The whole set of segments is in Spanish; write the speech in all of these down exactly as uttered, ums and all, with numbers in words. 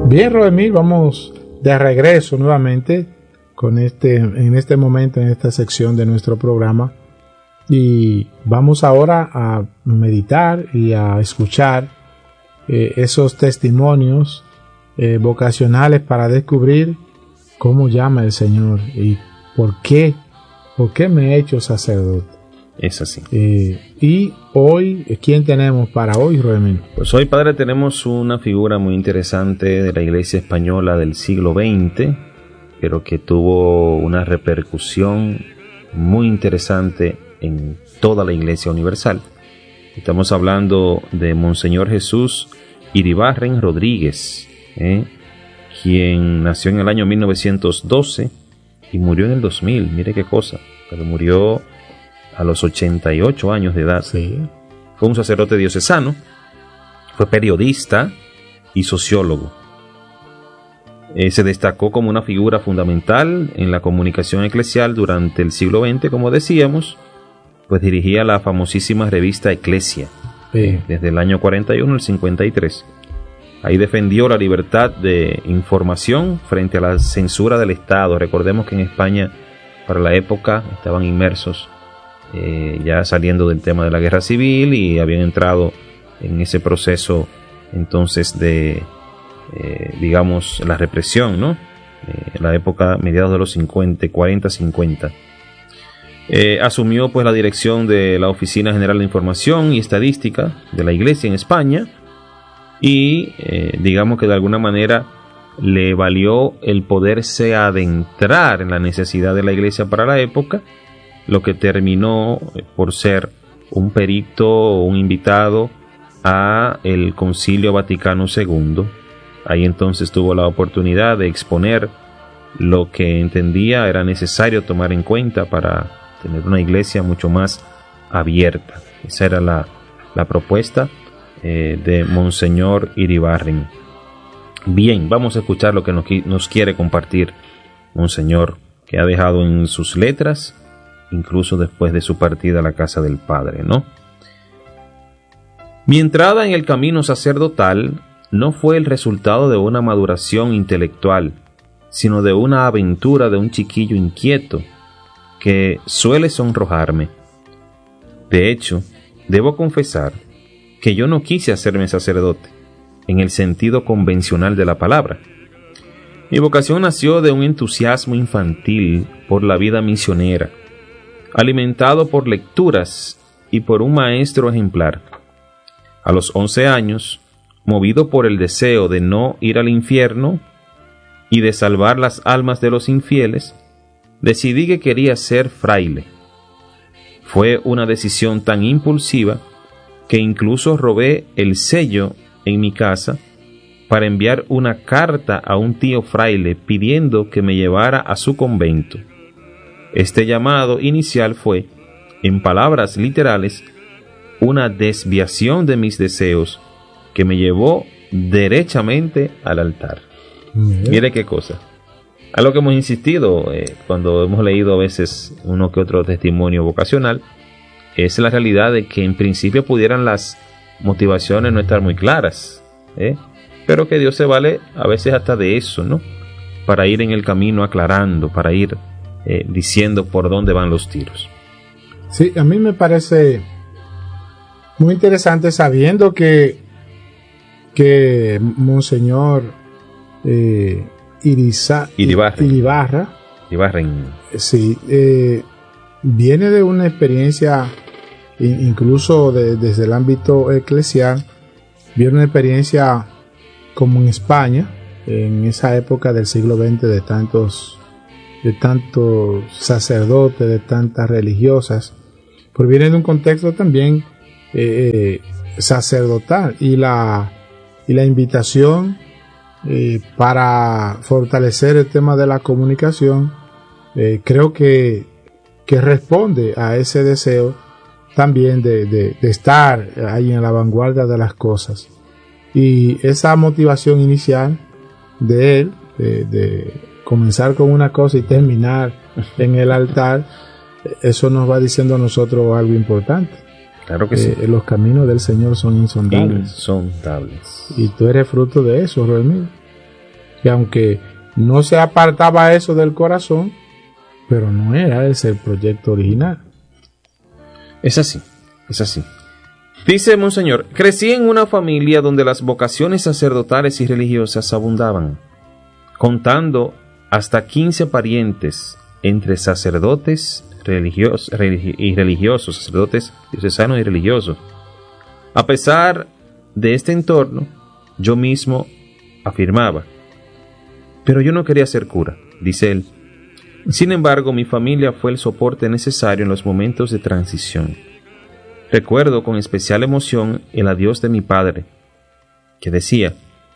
Bien, Roemil, vamos de regreso nuevamente con este, en este momento, en esta sección de nuestro programa, y vamos ahora a meditar y a escuchar eh, esos testimonios eh, vocacionales para descubrir cómo llama el Señor y por qué, por qué me he hecho sacerdote. Es así. Eh, y hoy, ¿quién tenemos para hoy, Roemil? Pues hoy, padre, tenemos una figura muy interesante de la Iglesia española del siglo veinte, pero que tuvo una repercusión muy interesante en toda la Iglesia universal. Estamos hablando de Monseñor Jesús Iribarren Rodríguez, ¿eh? quien nació en el año mil novecientos doce y murió en el dos mil. Mire qué cosa, pero murió a los ochenta y ocho años de edad. Sí. Fue un sacerdote diocesano, fue periodista y sociólogo. Eh, se destacó como una figura fundamental en la comunicación eclesial durante el siglo veinte, como decíamos, pues dirigía la famosísima revista Eclesia, Sí. desde el año cuarenta y uno al cincuenta y tres. Ahí defendió la libertad de información frente a la censura del Estado. Recordemos que en España, para la época, estaban inmersos Eh, ya saliendo del tema de la guerra civil y habían entrado en ese proceso entonces de eh, digamos la represión, ¿no? Eh, la época mediados de los cincuenta, cuarenta, cincuenta. Eh, asumió pues la dirección de la Oficina General de Información y Estadística de la Iglesia en España y eh, digamos que de alguna manera le valió el poderse adentrar en la necesidad de la Iglesia para la época, lo que terminó por ser un perito o un invitado a el Concilio Vaticano segundo. Ahí entonces tuvo la oportunidad de exponer lo que entendía era necesario tomar en cuenta para tener una iglesia mucho más abierta. Esa era la, la propuesta eh, de Monseñor Iribarren. Bien, vamos a escuchar lo que nos, nos quiere compartir Monseñor, que ha dejado en sus letras, incluso después de su partida a la casa del Padre, ¿no? Mi entrada en el camino sacerdotal no fue el resultado de una maduración intelectual, sino de una aventura de un chiquillo inquieto que suele sonrojarme. De hecho, debo confesar que yo no quise hacerme sacerdote, en el sentido convencional de la palabra. Mi vocación nació de un entusiasmo infantil por la vida misionera, alimentado por lecturas y por un maestro ejemplar. A los once años, movido por el deseo de no ir al infierno y de salvar las almas de los infieles, decidí que quería ser fraile. Fue una decisión tan impulsiva que incluso robé el sello en mi casa para enviar una carta a un tío fraile pidiendo que me llevara a su convento. Este llamado inicial fue, en palabras literales, una desviación de mis deseos que me llevó derechamente al altar. Mira. Mire qué cosa. A lo que hemos insistido eh, cuando hemos leído a veces uno que otro testimonio vocacional, es la realidad de que en principio pudieran las motivaciones no estar muy claras, ¿eh? pero que Dios se vale a veces hasta de eso, ¿no? Para ir en el camino aclarando, para ir Eh, diciendo por dónde van los tiros. Sí, a mí me parece muy interesante, sabiendo que que Monseñor eh, Iriza, Iribarren. Iribarra Iribarren. sí, eh, viene de una experiencia incluso de, desde el ámbito eclesial, viene una experiencia como en España en esa época del siglo veinte de tantos de tantos sacerdotes, de tantas religiosas, proviene de un contexto también eh, sacerdotal, y la, y la invitación eh, para fortalecer el tema de la comunicación, eh, creo que, que responde a ese deseo también de, de, de estar ahí en la vanguardia de las cosas. Y esa motivación inicial de él, de, de comenzar con una cosa y terminar en el altar, eso nos va diciendo a nosotros algo importante. Claro que eh, sí. Los caminos del Señor son insondables. Insondables. Y tú eres fruto de eso, Roemil. que aunque no se apartaba eso del corazón, pero no era ese el proyecto original. Es así, es así. Dice Monseñor, crecí en una familia donde las vocaciones sacerdotales y religiosas abundaban, contando hasta quince parientes entre sacerdotes religiosos religi- y religiosos, sacerdotes diocesanos y religiosos. A pesar de este entorno, yo mismo afirmaba, pero yo no quería ser cura, dice él. Sin embargo, mi familia fue el soporte necesario en los momentos de transición. Recuerdo con especial emoción el adiós de mi padre, que decía,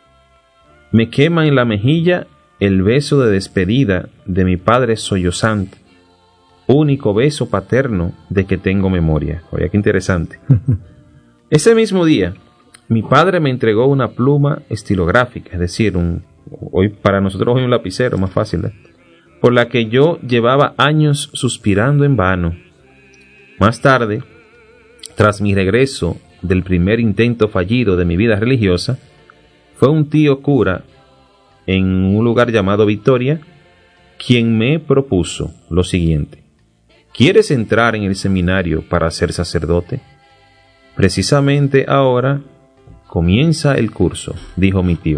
me quema en la mejilla el beso de despedida de mi padre sollozante, único beso paterno de que tengo memoria. Oye, qué interesante. Ese mismo día, mi padre me entregó una pluma estilográfica, es decir, un, hoy para nosotros hoy un lapicero, más fácil, ¿eh? Por la que yo llevaba años suspirando en vano. Más tarde, tras mi regreso del primer intento fallido de mi vida religiosa, fue un tío cura en un lugar llamado Vitoria quien me propuso lo siguiente: ¿quieres entrar en el seminario para ser sacerdote? Precisamente ahora comienza el curso, dijo mi tío.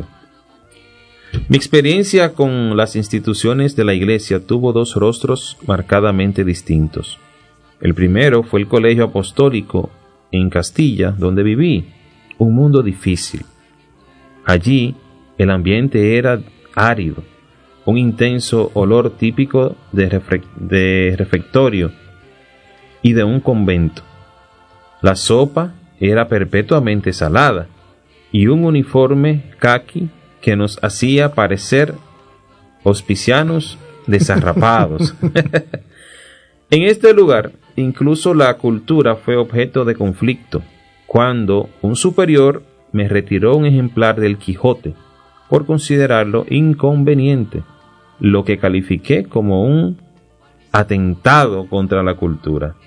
Mi experiencia con las instituciones de la Iglesia tuvo dos rostros marcadamente distintos. El primero fue el colegio apostólico en Castilla, donde viví, un mundo difícil. Allí el ambiente era árido, un intenso olor típico de, refre- de refectorio y de un convento. La sopa era perpetuamente salada y un uniforme caqui que nos hacía parecer hospicianos desarrapados. En este lugar, incluso la cultura fue objeto de conflicto, cuando un superior me retiró un ejemplar del Quijote por considerarlo inconveniente, lo que califiqué como un atentado contra la cultura.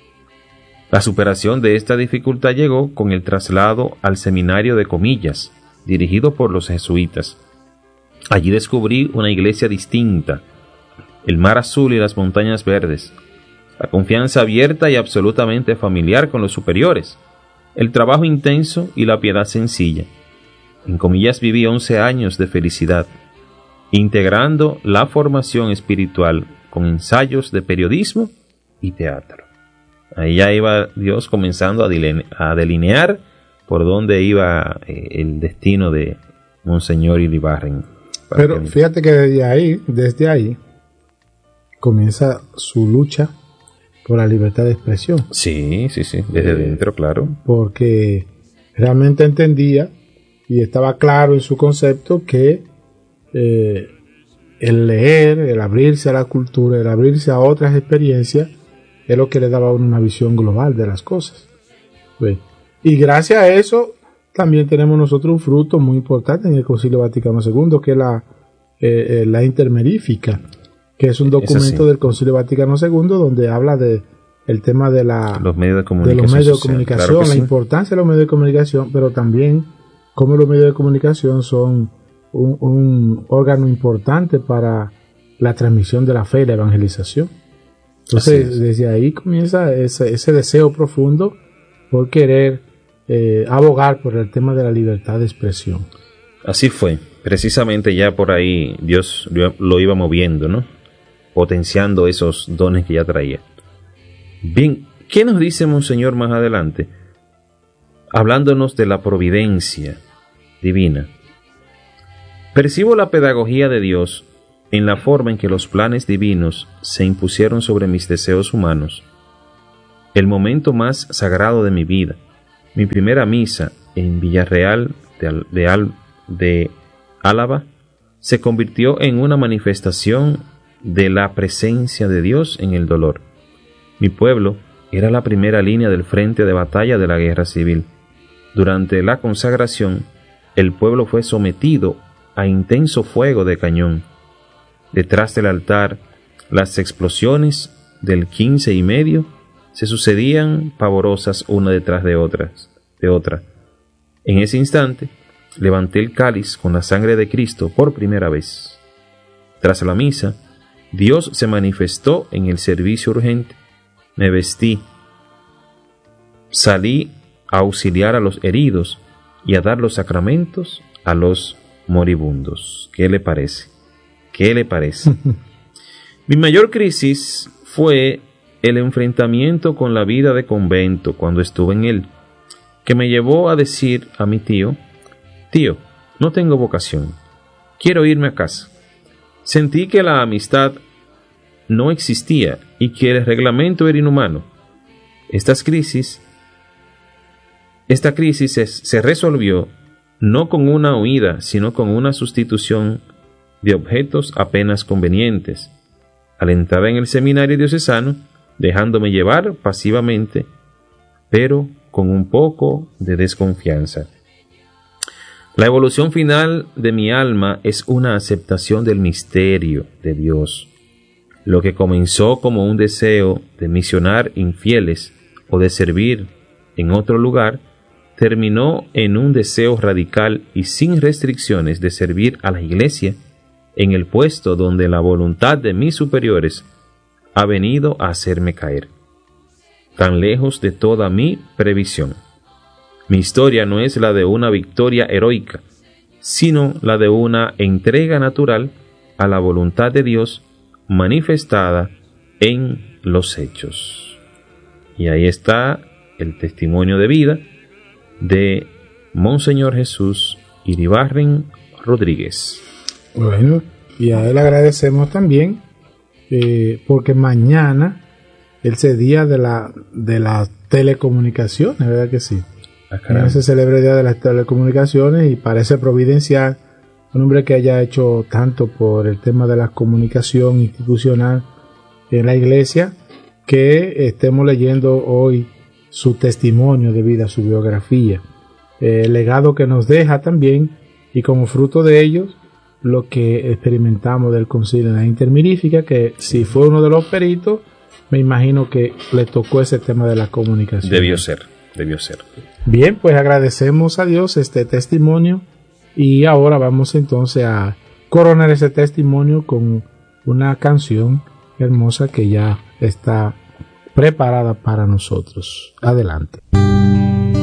La superación de esta dificultad llegó con el traslado al seminario de Comillas, dirigido por los jesuitas. Allí descubrí una iglesia distinta, el mar azul y las montañas verdes, la confianza abierta y absolutamente familiar con los superiores, el trabajo intenso y la piedad sencilla. En Comillas viví once años de felicidad, integrando la formación espiritual con ensayos de periodismo y teatro. Ahí ya iba Dios comenzando a, diline- a delinear por dónde iba eh, el destino de Monseñor Iribarren. Pero que fíjate que desde ahí, desde ahí, comienza su lucha por la libertad de expresión. Sí, sí, sí, desde eh, dentro, claro. Porque realmente entendía y estaba claro en su concepto que eh, el leer, el abrirse a la cultura, el abrirse a otras experiencias, es lo que le daba una visión global de las cosas. ¿Ves? Y gracias a eso también tenemos nosotros un fruto muy importante en el Concilio Vaticano segundo, que es la, eh, la Intermerífica, que es un documento es del Concilio Vaticano segundo donde habla de el tema de, la, los medios de comunicación, de, los medios de comunicación claro la sí. importancia de los medios de comunicación, pero también cómo los medios de comunicación son un, un órgano importante para la transmisión de la fe y la evangelización. Entonces, desde ahí comienza ese, ese deseo profundo por querer eh, abogar por el tema de la libertad de expresión. Así fue. Precisamente ya por ahí Dios lo iba moviendo, ¿no? Potenciando esos dones que ya traía. Bien, ¿qué nos dice Monseñor más adelante? Hablándonos de la providencia divina. Percibo la pedagogía de Dios en la forma en que los planes divinos se impusieron sobre mis deseos humanos. El momento más sagrado de mi vida, mi primera misa en Villarreal de, de, Al, de Álava, se convirtió en una manifestación de la presencia de Dios en el dolor. Mi pueblo era la primera línea del frente de batalla de la guerra civil. Durante la consagración, el pueblo fue sometido a intenso fuego de cañón. Detrás del altar, las explosiones del quince y medio se sucedían pavorosas una detrás de otras, de otra. En ese instante, levanté el cáliz con la sangre de Cristo por primera vez. Tras la misa, Dios se manifestó en el servicio urgente. Me vestí, salí a auxiliar a los heridos y a dar los sacramentos a los moribundos. ¿Qué le parece? ¿Qué le parece? Mi mayor crisis fue el enfrentamiento con la vida de convento cuando estuve en él, que me llevó a decir a mi tío: tío, no tengo vocación, quiero irme a casa. Sentí que la amistad no existía y que el reglamento era inhumano. Estas crisis, esta crisis se, se resolvió no con una huida, sino con una sustitución de objetos apenas convenientes. Al entrar en el seminario diocesano, dejándome llevar pasivamente, pero con un poco de desconfianza. La evolución final de mi alma es una aceptación del misterio de Dios. Lo que comenzó como un deseo de misionar infieles o de servir en otro lugar, terminó en un deseo radical y sin restricciones de servir a la Iglesia en el puesto donde la voluntad de mis superiores ha venido a hacerme caer, tan lejos de toda mi previsión. Mi historia no es la de una victoria heroica, sino la de una entrega natural a la voluntad de Dios manifestada en los hechos. Y ahí está el testimonio de vida de Monseñor Jesús Iribarren Rodríguez. Bueno, y a él agradecemos también eh, porque mañana es el día de la de las telecomunicaciones, ¿verdad que sí? Ah, mañana se celebra el día de las telecomunicaciones y parece providencial un hombre que haya hecho tanto por el tema de la comunicación institucional en la Iglesia, que estemos leyendo hoy su testimonio de vida, su biografía, eh, el legado que nos deja también, y como fruto de ellos lo que experimentamos del concilio en la intermirífica, que si fue uno de los peritos, me imagino que le tocó ese tema de la comunicación. Debió ser, debió ser. Bien, pues agradecemos a Dios este testimonio y ahora vamos entonces a coronar ese testimonio con una canción hermosa que ya está preparada para nosotros. Adelante.